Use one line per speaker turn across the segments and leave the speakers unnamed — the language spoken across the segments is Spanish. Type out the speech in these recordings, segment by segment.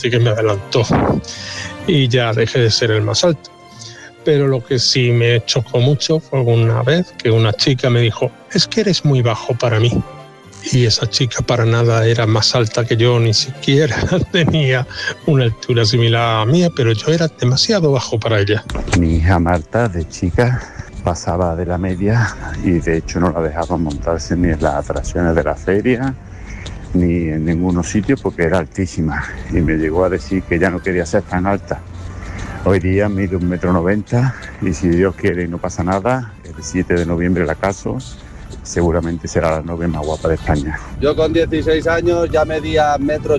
suerte que me adelantó y ya dejé de ser el más alto. Pero lo que sí me chocó mucho fue una vez que una chica me dijo: es que eres muy bajo para mí. Y esa chica para nada era más alta que yo, ni siquiera tenía una altura similar a la mía, pero yo era demasiado bajo para ella.
Mi hija Marta, de chica, pasaba de la media y de hecho no la dejaban montarse ni en las atracciones de la feria ni en ninguno sitio porque era altísima, y me llegó a decir que ya no quería ser tan alta. Hoy día mide 1,90 m y si Dios quiere y no pasa nada, el 7 de noviembre la caso, seguramente será la novia más guapa de España.
Yo con 16 años ya medía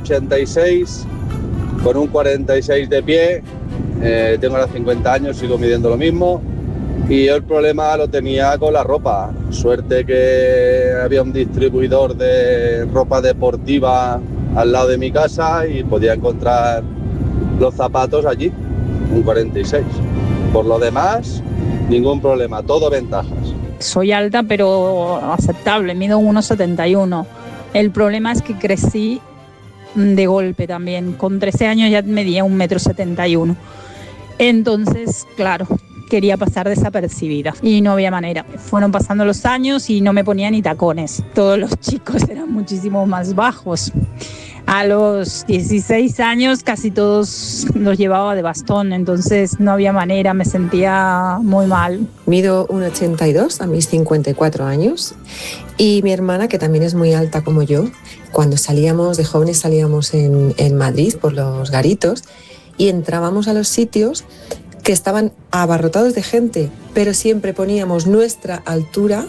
1,86 m, con un 46 de pie, tengo ahora 50 años, sigo midiendo lo mismo, y yo el problema lo tenía con la ropa. Suerte que había un distribuidor de ropa deportiva al lado de mi casa y podía encontrar los zapatos allí, un 46. Por lo demás, ningún problema, todo ventajas.
Soy alta pero aceptable, mido 1,71. El problema es que crecí de golpe también. Con 13 años ya medía 1,71 m. Entonces, claro, quería pasar desapercibida y no había manera. Fueron pasando los años y no me ponía ni tacones. Todos los chicos eran muchísimo más bajos. A los 16 años casi todos los llevaba de bastón, entonces no había manera, me sentía muy mal.
Mido 1,82 a mis 54 años y mi hermana, que también es muy alta como yo, cuando salíamos de jóvenes salíamos en Madrid por los garitos y entrábamos a los sitios que estaban abarrotados de gente, pero siempre poníamos nuestra altura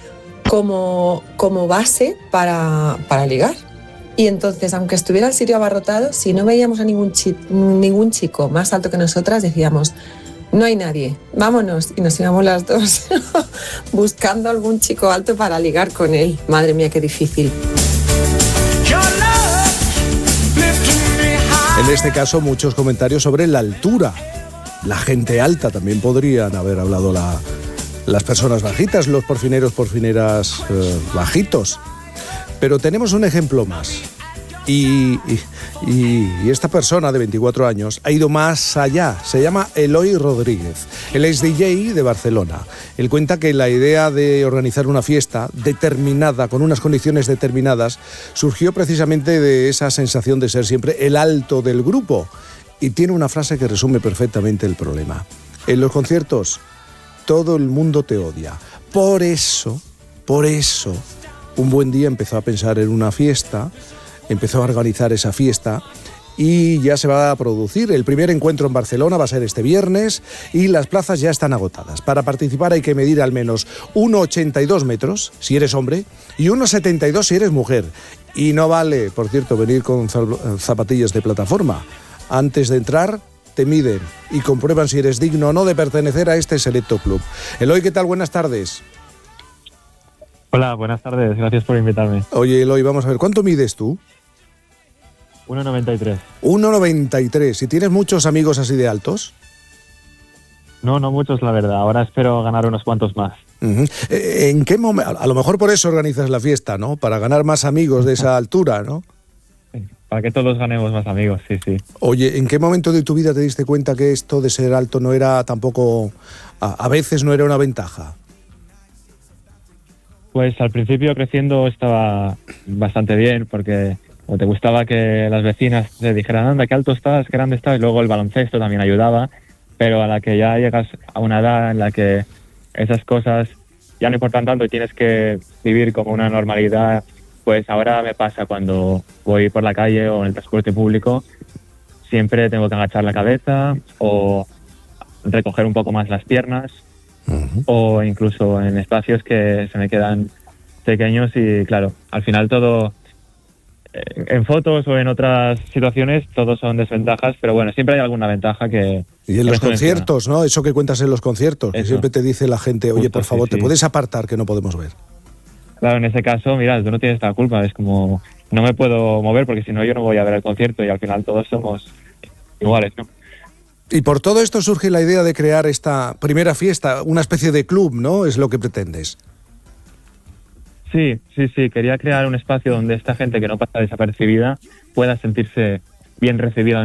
como base para ligar. Y entonces, aunque estuviera el sitio abarrotado, si no veíamos a ningún chico más alto que nosotras, decíamos: no hay nadie, vámonos. Y nos íbamos las dos buscando algún chico alto para ligar con él. Madre mía, qué difícil.
En este caso, muchos comentarios sobre la altura. La gente alta, también podrían haber hablado las personas bajitas, los porfineras bajitos. Pero tenemos un ejemplo más. Y esta persona de 24 años ha ido más allá. Se llama Eloy Rodríguez. Él es DJ de Barcelona. Él cuenta que la idea de organizar una fiesta determinada, con unas condiciones determinadas, surgió precisamente de esa sensación de ser siempre el alto del grupo. Y tiene una frase que resume perfectamente el problema. En los conciertos, todo el mundo te odia. Por eso, un buen día empezó a pensar en una fiesta, empezó a organizar esa fiesta y ya se va a producir. El primer encuentro en Barcelona va a ser este viernes y las plazas ya están agotadas. Para participar hay que medir al menos 1,82 metros si eres hombre y 1,72 si eres mujer. Y no vale, por cierto, venir con zapatillas de plataforma. Antes de entrar, te miden y comprueban si eres digno o no de pertenecer a este selecto club. Eloy, ¿qué tal? Buenas tardes.
Hola, buenas tardes, gracias por invitarme.
Oye, Eloy, vamos a ver, ¿cuánto mides tú?
1,93.
1,93. ¿Y tienes muchos amigos así de altos?
No muchos, la verdad. Ahora espero ganar unos cuantos más.
Uh-huh. ¿En qué momento? A lo mejor por eso organizas la fiesta, ¿no? Para ganar más amigos de esa altura, ¿no?
Para que todos ganemos más amigos, sí.
Oye, ¿en qué momento de tu vida te diste cuenta que esto de ser alto no era tampoco... a veces no era una ventaja?
Pues al principio creciendo estaba bastante bien porque te gustaba que las vecinas te dijeran: anda, qué alto estás, qué grande estás, y luego el baloncesto también ayudaba, pero a la que ya llegas a una edad en la que esas cosas ya no importan tanto y tienes que vivir como una normalidad, pues ahora me pasa cuando voy por la calle o en el transporte público, siempre tengo que agachar la cabeza o recoger un poco más las piernas. Uh-huh. O incluso en espacios que se me quedan pequeños y claro, al final todo, en fotos o en otras situaciones, todos son desventajas, pero bueno, siempre hay alguna ventaja que...
Y en los conciertos, ¿no? Eso que cuentas en los conciertos, que siempre te dice la gente: oye, por favor, sí. ¿Te puedes apartar que no podemos ver?
Claro, en ese caso, mira, tú no tienes la culpa, es como, no me puedo mover porque si no yo no voy a ver el concierto y al final todos somos iguales, ¿no?
Y por todo esto surge la idea de crear esta primera fiesta, una especie de club, ¿no? Es lo que pretendes.
Sí. Quería crear un espacio donde esta gente que no pasa desapercibida pueda sentirse bien recibida